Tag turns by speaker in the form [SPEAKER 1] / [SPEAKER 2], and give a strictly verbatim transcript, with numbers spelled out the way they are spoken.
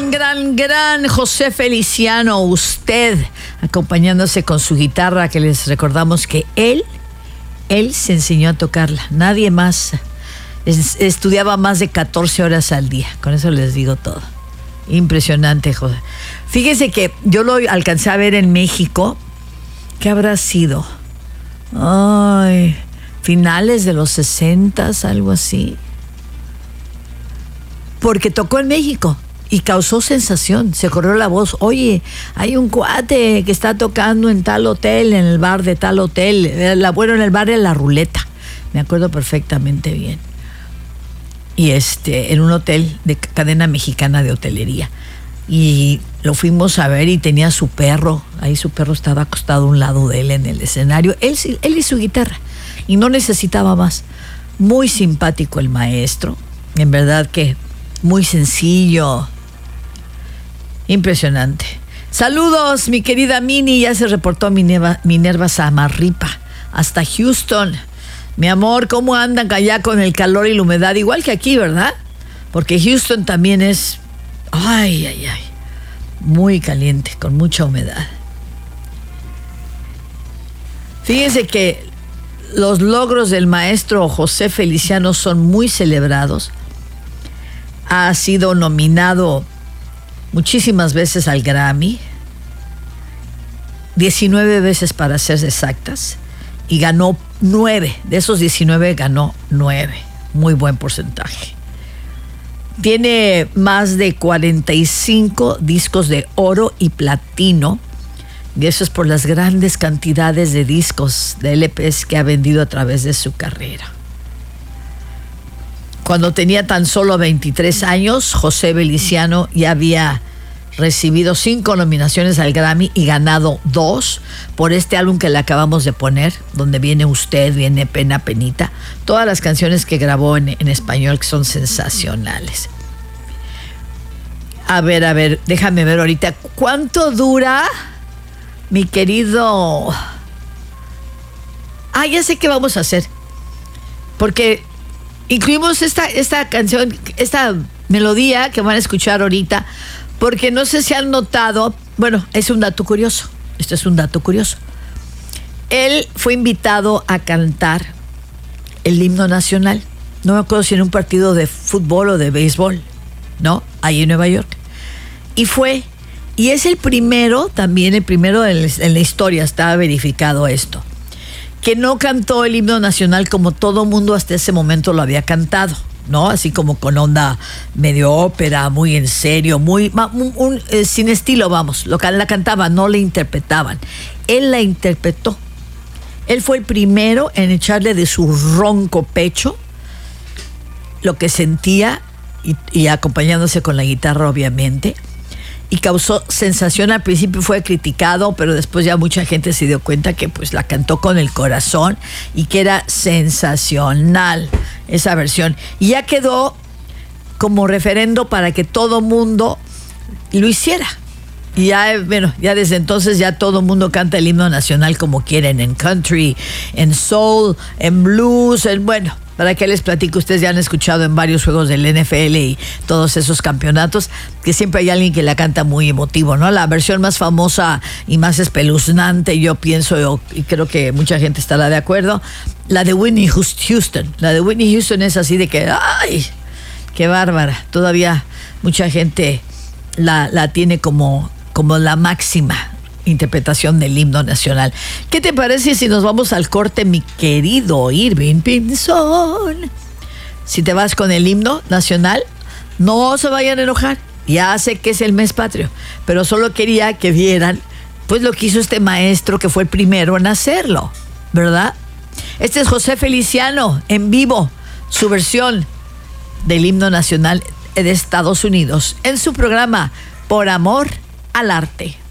[SPEAKER 1] gran, gran, gran José Feliciano, usted, acompañándose con su guitarra, que les recordamos que él, él se enseñó a tocarla, nadie más. Es, estudiaba más de catorce horas al día, con eso les digo todo. Impresionante, José. Fíjese que yo lo alcancé a ver en México. ¿Qué habrá sido? Ay, finales de los sesentas, algo así. Porque tocó en México y causó sensación, se corrió la voz. Oye, hay un cuate que está tocando en tal hotel, en el bar de tal hotel. La, bueno, en el bar de La Ruleta, me acuerdo perfectamente bien. Y este, en un hotel de cadena mexicana de hotelería. Y lo fuimos a ver y tenía su perro, ahí su perro estaba acostado a un lado de él en el escenario, él, él y su guitarra, y no necesitaba más. Muy simpático el maestro, en verdad que muy sencillo, impresionante. Saludos, mi querida Mini, ya se reportó Minerva, Minerva Samarripa, hasta Houston. Mi amor, ¿cómo andan allá con el calor y la humedad? Igual que aquí, ¿verdad? Porque Houston también es, ay, ay, ay, muy caliente, con mucha humedad. Fíjense que los logros del maestro José Feliciano son muy celebrados. Ha sido nominado muchísimas veces al Grammy, diecinueve veces para ser exactas, y ganó nueve. De esos diecinueve ganó nueve. Muy buen porcentaje. Tiene más de cuarenta y cinco discos de oro y platino, y eso es por las grandes cantidades de discos, de L Pes que ha vendido a través de su carrera. Cuando tenía tan solo veintitrés años, José Feliciano ya había recibido cinco nominaciones al Grammy y ganado dos por este álbum que le acabamos de poner, donde viene Usted, viene Pena Penita, todas las canciones que grabó en, en español, que son sensacionales. A ver, a ver, déjame ver ahorita, ¿cuánto dura, mi querido? Ah, ya sé qué vamos a hacer, porque incluimos esta, esta canción, esta melodía que van a escuchar ahorita, porque no sé si han notado, bueno, es un dato curioso, esto es un dato curioso. Él fue invitado a cantar el himno nacional, no me acuerdo si en un partido de fútbol o de béisbol, ¿no? Ahí en Nueva York. Y fue, y es el primero, también el primero en, en la historia, está verificado esto, que no cantó el himno nacional como todo mundo hasta ese momento lo había cantado, ¿no? Así como con onda medio ópera, muy en serio, muy un, un, eh, sin estilo, vamos. Lo que la cantaban, no la interpretaban. Él la interpretó. Él fue el primero en echarle de su ronco pecho lo que sentía y, y acompañándose con la guitarra, obviamente. Y causó sensación. Al principio fue criticado, pero después ya mucha gente se dio cuenta que pues la cantó con el corazón y que era sensacional esa versión. Y ya quedó como referendo para que todo mundo lo hiciera. Y ya, bueno, ya desde entonces ya todo mundo canta el himno nacional como quieren, en country, en soul, en blues, en, bueno, para que les platico, ustedes ya han escuchado en varios juegos del N F L y todos esos campeonatos, que siempre hay alguien que la canta muy emotivo, ¿no? La versión más famosa y más espeluznante, yo pienso, y creo que mucha gente estará de acuerdo, la de Whitney Houston. La de Whitney Houston es así de que, ¡ay! ¡Qué bárbara! Todavía mucha gente la, la tiene como, como la máxima interpretación del himno nacional. ¿Qué te parece si nos vamos al corte, mi querido Irving Pinzón? Si te vas con el himno nacional, no se vayan a enojar. Ya sé que es el mes patrio, pero solo quería que vieran pues lo que hizo este maestro, que fue el primero en hacerlo, ¿verdad? Este es José Feliciano en vivo, su versión del himno nacional de Estados Unidos, en su programa Por Amor al Arte.